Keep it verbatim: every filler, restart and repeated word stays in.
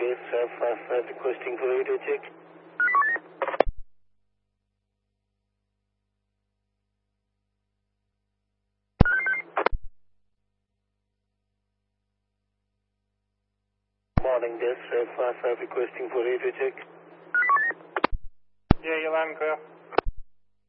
this uh, five five requesting for radio check. Morning, this uh, five five requesting for radio check. Yeah, you're loud and clear.